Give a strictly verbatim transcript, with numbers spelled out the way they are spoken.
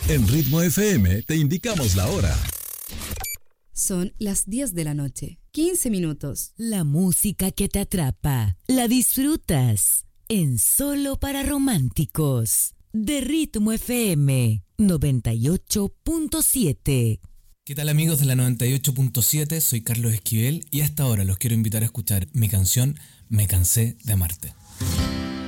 En Ritmo F M te indicamos la hora. Son las diez de la noche, quince minutos. La música que te atrapa, la disfrutas en Solo para Románticos, de Ritmo F M noventa y ocho punto siete. ¿Qué tal amigos de la noventa y ocho punto siete? Soy Carlos Esquivel y hasta ahora los quiero invitar a escuchar mi canción Me cansé de amarte.